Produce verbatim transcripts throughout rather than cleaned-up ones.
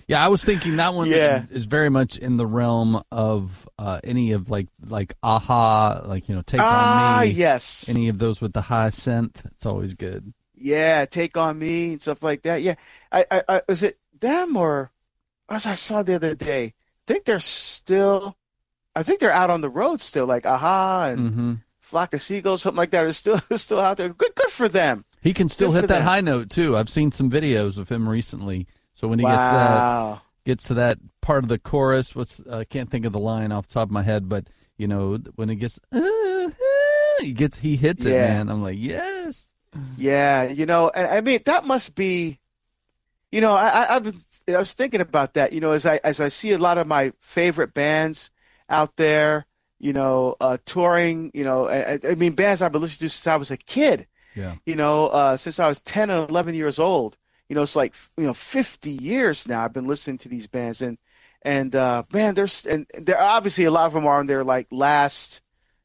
Yeah, I was thinking that one Yeah. is very much in the realm of uh, any of like like Aha, like, you know, Take Ah, on Me. yes. Any of those with the high synth. It's always good. Yeah, Take on Me and stuff like that. Yeah. I, I, I was it them or as I saw the other day? I think they're still I think they're out on the road still, like Aha and Mm-hmm. Flock of Seagulls, something like that. Are still still out there. Good good for them. He can still Good hit for that them. high note too. I've seen some videos of him recently. So when he gets that Wow. gets to that part of the chorus, what's I can't think of the line off the top of my head, but you know when it gets uh, uh, he gets he hits it, Yeah. man. I'm like, yes. Yeah, you know, and I mean that must be, you know, I I, I've been, I was thinking about that, you know, as I as I see a lot of my favorite bands out there, you know, uh, touring, you know, I, I mean bands I've been listening to since I was a kid, Yeah. you know, uh, since I was ten and eleven years old, you know, it's like you know fifty years now I've been listening to these bands and and uh, man, there's and there obviously a lot of them are on their like last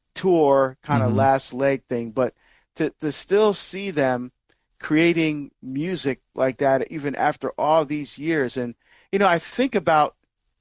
tour kind of Mhm. last leg thing, but to to still see them creating music like that even after all these years, and you know I think about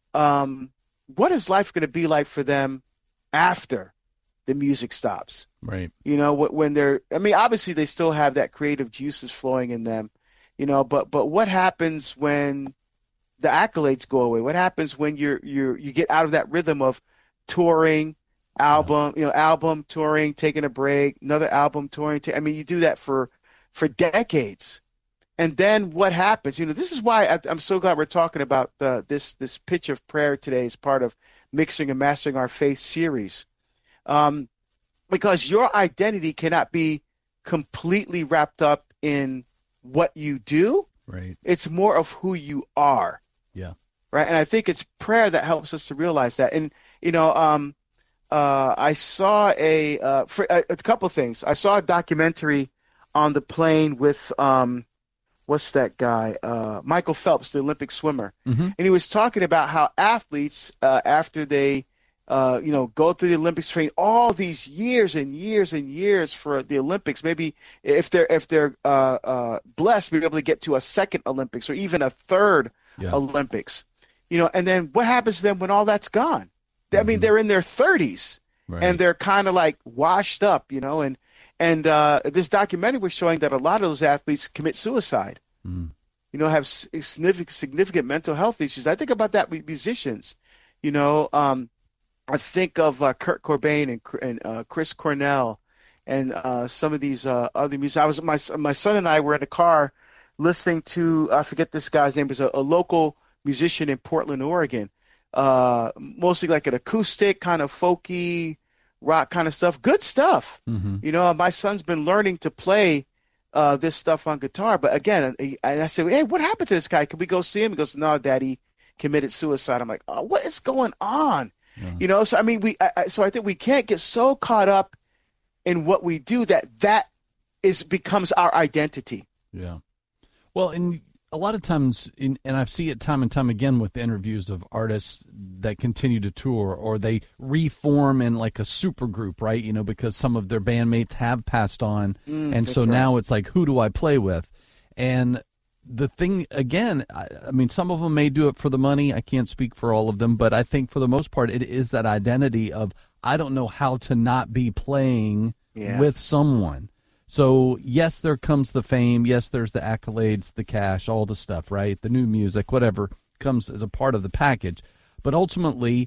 um what is life going to be like for them after the music stops, Right. you know, wh- when they're I mean obviously they still have that creative juices flowing in them, you know, but but what happens when the accolades go away? What happens when you're you're you get out of that rhythm of touring, album, you know, album touring, taking a break, another album touring. Ta- I mean, you do that for for decades, and then what happens? You know, this is why I, I'm so glad we're talking about the, this this pitch of prayer today as part of Mixing and Mastering Our Faith series, um, because your identity cannot be completely wrapped up in what you do. Right. It's more of who you are. Yeah. Right. And I think it's prayer that helps us to realize that. And, you know, um, uh, I saw a, uh, for, a, a couple things. I saw a documentary on the plane with, um, what's that guy? Uh, Michael Phelps, the Olympic swimmer. Mm-hmm. And he was talking about how athletes, uh, after they, uh, you know, go through the Olympics, train all these years and years and years for the Olympics. Maybe if they're if they're uh, uh, blessed, be able to get to a second Olympics or even a third Yeah. Olympics. You know, and then what happens to them when all that's gone? I mean, Mhm. they're in their thirties Right. and they're kind of like washed up, you know. And and uh, this documentary was showing that a lot of those athletes commit suicide. Mm. You know, have s- significant significant mental health issues. I think about that with musicians. You know, um, I think of uh, Kurt Cobain and, and uh, Chris Cornell and uh, some of these uh, other musicians. I was my my son and I were in the car listening to I forget this guy's name. It was a, a local musician in Portland, Oregon. Uh, mostly like an acoustic kind of folky rock kind of stuff. Good stuff. Mm-hmm. You know, my son's been learning to play uh, this stuff on guitar. But again, and I said, "Hey, what happened to this guy? Can we go see him?" He goes, "No, Daddy committed suicide." I'm like, "Oh, what is going on?" Yeah. You know, so I mean, we, I, I- so I think we can't get so caught up in what we do that that is becomes our identity. Yeah. Well, and a lot of times, in, and I see it time and time again with interviews of artists that continue to tour or they reform in like a super group, right? You know, because some of their bandmates have passed on. Mm, and so that's right. now it's like, who do I play with? And the thing, again, I, I mean, some of them may do it for the money. I can't speak for all of them, but I think for the most part, it is that identity of, I don't know how to not be playing Yeah. with someone. So, yes, there comes the fame. Yes, there's the accolades, the cash, all the stuff, right? The new music, whatever comes as a part of the package. But ultimately,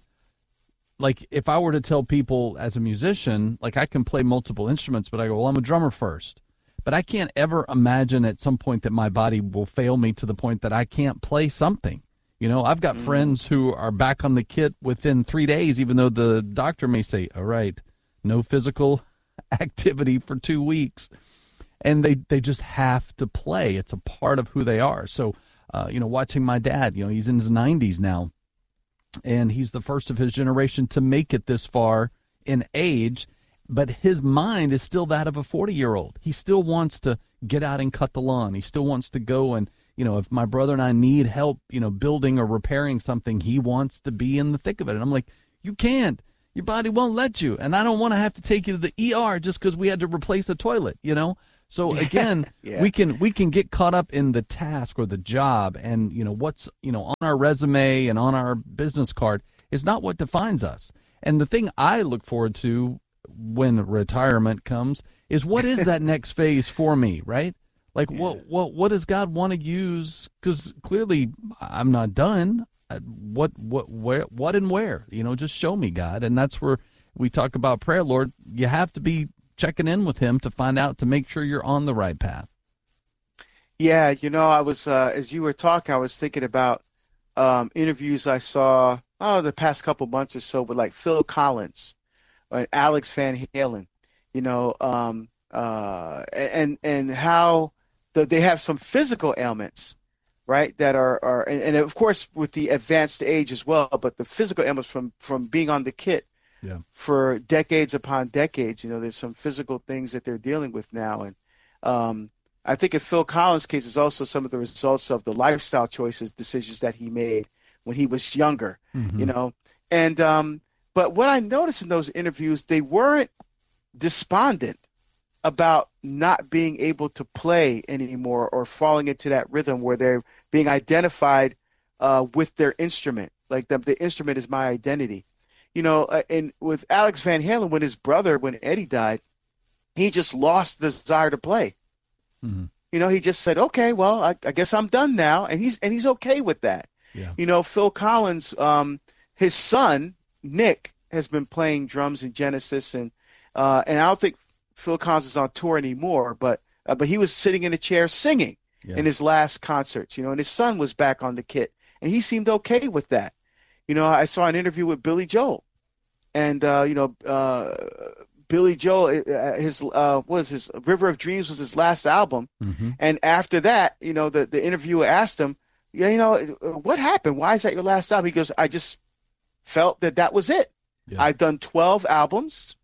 like if I were to tell people as a musician, like I can play multiple instruments, but I go, well, I'm a drummer first. But I can't ever imagine at some point that my body will fail me to the point that I can't play something. You know, I've got Mm. friends who are back on the kit within three days, even though the doctor may say, all right, no physical activity for two weeks. And they, they just have to play. It's a part of who they are. So, uh, you know, watching my dad, you know, he's in his nineties now, and he's the first of his generation to make it this far in age, but his mind is still that of a forty-year-old. He still wants to get out and cut the lawn. He still wants to go and, you know, if my brother and I need help, you know, building or repairing something, he wants to be in the thick of it. And I'm like, you can't. Your body won't let you. And I don't want to have to take you to the E R just because we had to replace the toilet, you know? So again, yeah. we can we can get caught up in the task or the job, and you know what's you know on our resume and on our business card is not what defines us. And the thing I look forward to when retirement comes is what is that next phase for me, right? Like Yeah. what what what does God want to use? Because clearly I'm not done. Uh, What what where what and where? You know, just show me, God. And that's where we talk about prayer, Lord. You have to be checking in with him to find out, to make sure you're on the right path. Yeah, you know, I was uh, as you were talking, I was thinking about um, interviews I saw oh the past couple months or so with like Phil Collins and Alex Van Halen, you know, um, uh, and and how the, they have some physical ailments, right? That are are and, and of course with the advanced age as well, but the physical ailments from from being on the kit Yeah. for decades upon decades. You know, there's some physical things that they're dealing with now. And um, I think in Phil Collins' case is also some of the results of the lifestyle choices, decisions that he made when he was younger, Mhm. you know. And um, but what I noticed in those interviews, they weren't despondent about not being able to play anymore or falling into that rhythm where they're being identified uh, with their instrument. Like the, the instrument is my identity. You know, uh, and with Alex Van Halen, when his brother, when Eddie died, he just lost the desire to play. Mhm. You know, he just said, "Okay, well, I, I guess I'm done now," and he's and he's okay with that. Yeah. You know, Phil Collins, um, his son Nick has been playing drums in Genesis, and uh, and I don't think Phil Collins is on tour anymore, but uh, but he was sitting in a chair singing Yeah. in his last concerts. You know, and his son was back on the kit, and he seemed okay with that. You know, I saw an interview with Billy Joel. And, uh, you know, uh, Billy Joel, uh, his uh, what was his River of Dreams was his last album. Mhm. And after that, you know, the, the interviewer asked him, yeah, you know, what happened? Why is that your last album? He goes, I just felt that that was it. Yeah. I've done twelve albums,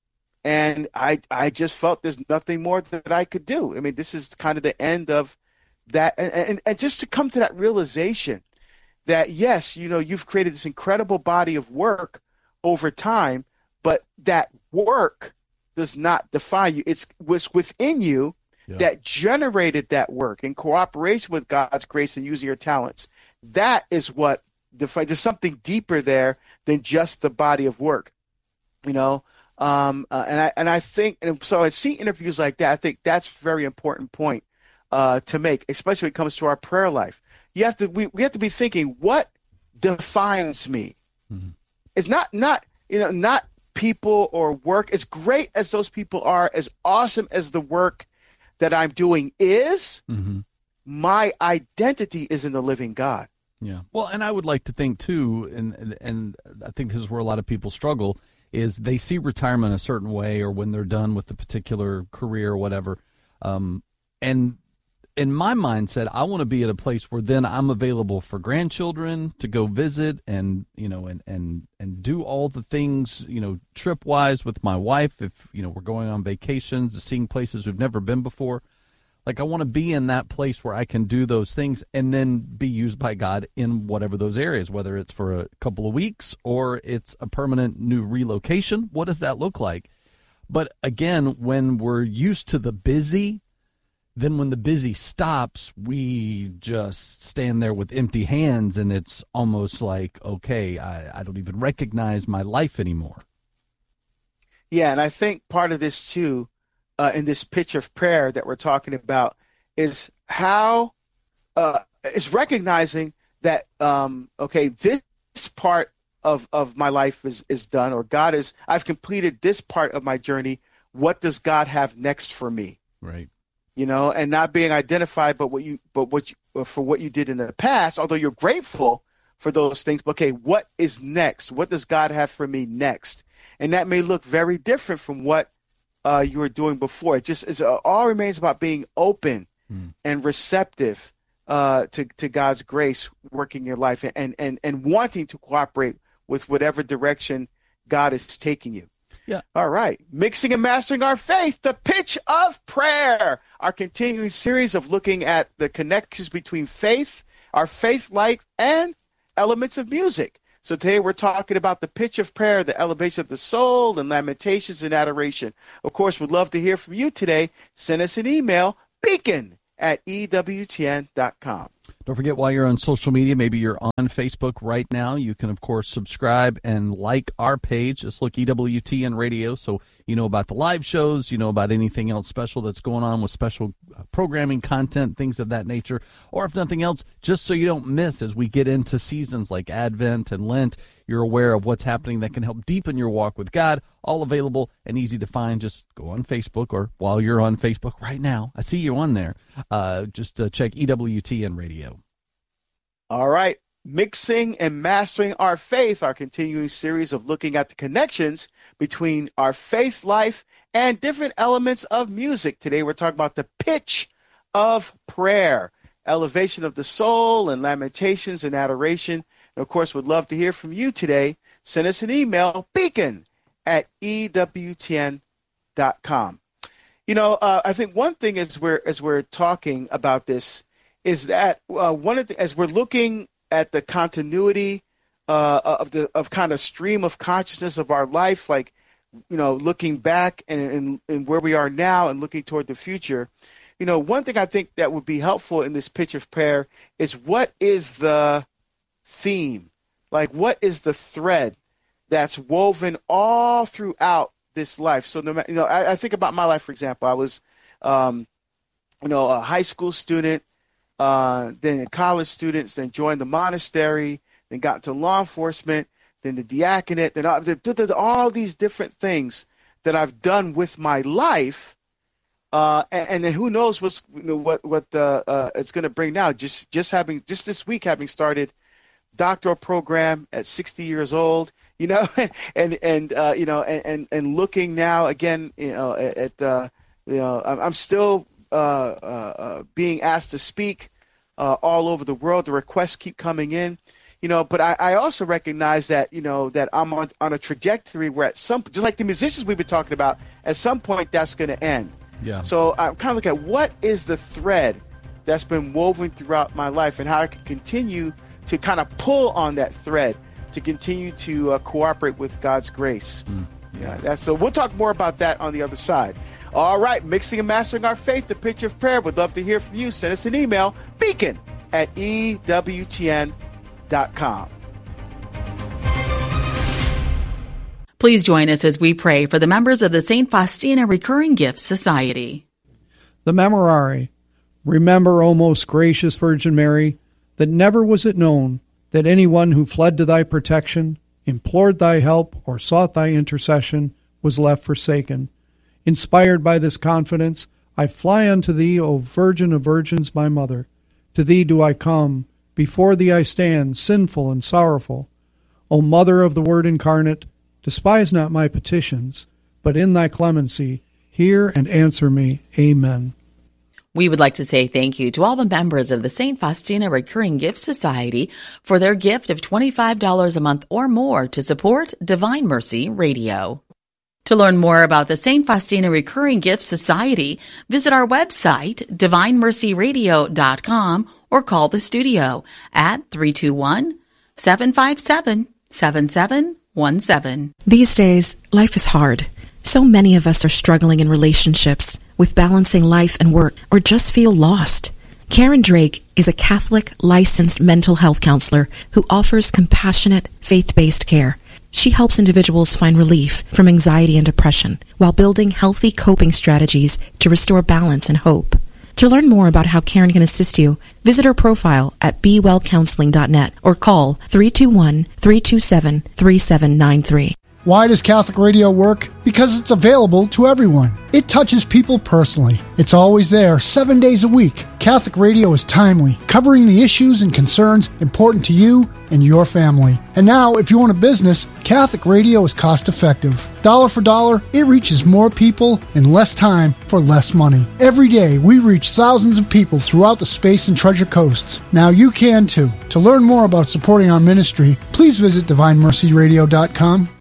and I I just felt there's nothing more that I could do. I mean, this is kind of the end of that. And, and, and just to come to that realization that, yes, you know, you've created this incredible body of work over time, but that work does not define you. It's was within you Yeah. that generated that work in cooperation with God's grace and using your talents. That is what defines. There's something deeper there than just the body of work, you know. Um, uh, and I and I think, and so I see interviews like that. I think that's a very important point uh, to make, especially when it comes to our prayer life. You have to we, we have to be thinking, what defines me? Mhm. It's not not you know not people or work. As great as those people are, as awesome as the work that I'm doing is, Mhm. my identity is in the living God. Yeah. Well, and I would like to think too, and, and and I think this is where a lot of people struggle, is they see retirement a certain way, or when they're done with a particular career or whatever. Um, and in my mindset, I want to be at a place where then I'm available for grandchildren to go visit, and you know, and and and do all the things, you know, trip wise with my wife. If you know we're going on vacations, seeing places we've never been before. Like, I want to be in that place where I can do those things and then be used by God in whatever those areas, whether it's for a couple of weeks or it's a permanent new relocation. What does that look like? But again, when we're used to the busy, then when the busy stops, we just stand there with empty hands, and it's almost like, okay, I, I don't even recognize my life anymore. Yeah, and I think part of this too, uh, in this pitch of prayer that we're talking about, is how uh, is recognizing that um, okay, this part of of my life is is done, or God is I've completed this part of my journey. What does God have next for me? Right. You know, and not being identified, but what you but what you for what you did in the past. Although you're grateful for those things, but okay, what is next? What does God have for me next? And that may look very different from what uh, you were doing before. It just is uh, all remains about being open Mm. and receptive uh, to to God's grace working your life, and and and wanting to cooperate with whatever direction God is taking you. Yeah. All right. Mixing and mastering our faith, the pitch of prayer, our continuing series of looking at the connections between faith, our faith life, and elements of music. So today we're talking about the pitch of prayer, the elevation of the soul, and lamentations and adoration. Of course, we'd love to hear from you today. Send us an email, beacon at E W T N dot com. Don't forget, while you're on social media, maybe you're on Facebook right now, you can, of course, subscribe and like our page. Just look E W T N Radio, so you know about the live shows, you know about anything else special that's going on with special programming, content, things of that nature. Or if nothing else, just so you don't miss as we get into seasons like Advent and Lent, you're aware of what's happening that can help deepen your walk with God. All available and easy to find. Just go on Facebook, or while you're on Facebook right now, I see you on there, uh, just uh, check E W T N Radio. All right. Mixing and Mastering Our Faith, our continuing series of looking at the connections between our faith life and different elements of music. Today we're talking about the pitch of prayer, elevation of the soul, and lamentations and adoration. And of course, we'd love to hear from you today. Send us an email, beacon at E W T N dot com. You know, uh, I think one thing as we're, as we're talking about this is that uh, one of the, as we're looking at the continuity uh, of the of kind of stream of consciousness of our life, like, you know, looking back and, and, and where we are now and looking toward the future, you know, one thing I think that would be helpful in this pitch of prayer is what is the theme? Like, what is the thread that's woven all throughout this life? So, no, you know, I, I think about my life, for example. I was, um, you know, a high school student, uh, then college students, then joined the monastery, then got into law enforcement, then the diaconate, then all, all these different things that I've done with my life. Uh, and, and then who knows what's, you know, what, what uh, uh, it's going to bring now. Just, just having, just this week, having started doctoral program at sixty years old, you know, and, and, uh, you know, and, and, and looking now again, you know, at, at uh, you know, I'm still, uh, uh, uh, being asked to speak, uh, all over the world. The requests keep coming in, you know, but I, I also recognize that, you know, that I'm on, on a trajectory where at some, just like the musicians we've been talking about, at some point that's going to end. Yeah. So I'm kind of looking at what is the thread that's been woven throughout my life and how I can continue to kind of pull on that thread to continue to uh, cooperate with God's grace. Mm, yeah. That's, so we'll talk more about that on the other side. All right. Mixing and Mastering Our Faith, the pitch of prayer. Would love to hear from you. Send us an email, beacon at E W T N dot com. Please join us as we pray for the members of the Saint Faustina Recurring Gifts Society. The Memorare. Remember, O most gracious Virgin Mary, that never was it known that anyone who fled to thy protection, implored thy help, or sought thy intercession was left forsaken. Inspired by this confidence, I fly unto thee, O Virgin of Virgins, my Mother. To thee do I come, before thee I stand, sinful and sorrowful. O Mother of the Word incarnate, despise not my petitions, but in thy clemency hear and answer me. Amen. We would like to say thank you to all the members of the Saint Faustina Recurring Gifts Society for their gift of twenty-five dollars a month or more to support Divine Mercy Radio. To learn more about the Saint Faustina Recurring Gifts Society, visit our website, divine mercy radio dot com, or call the studio at three two one, seven five seven, seven seven one seven. These days, life is hard. So many of us are struggling in relationships, with balancing life and work, or just feel lost. Karen Drake is a Catholic licensed mental health counselor who offers compassionate, faith-based care. She helps individuals find relief from anxiety and depression while building healthy coping strategies to restore balance and hope. To learn more about how Karen can assist you, visit her profile at be well counseling dot net or call three two one, three two seven, three seven nine three. Why does Catholic radio work? Because it's available to everyone. It touches people personally. It's always there, seven days a week. Catholic radio is timely, covering the issues and concerns important to you and your family. And now, if you own a business, Catholic radio is cost-effective. Dollar for dollar, it reaches more people in less time for less money. Every day, we reach thousands of people throughout the Space and Treasure Coasts. Now you can too. To learn more about supporting our ministry, please visit divine mercy radio dot com.